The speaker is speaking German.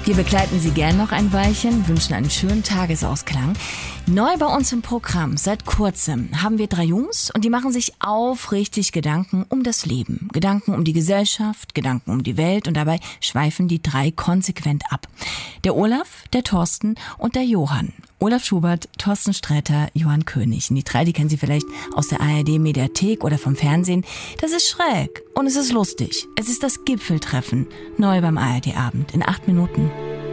Wir begleiten Sie gern noch ein Weilchen, wünschen einen schönen Tagesausklang. Neu bei uns im Programm, seit kurzem, haben wir 3 Jungs und die machen sich aufrichtig Gedanken um das Leben. Gedanken um die Gesellschaft, Gedanken um die Welt und dabei schweifen die 3 konsequent ab. Der Olaf, der Thorsten und der Johann. Olaf Schubert, Thorsten Sträter, Johann König. Und die 3, die kennen Sie vielleicht aus der ARD-Mediathek oder vom Fernsehen. Das ist schräg und es ist lustig. Es ist das Gipfeltreffen, neu beim ARD-Abend in 8 Minuten.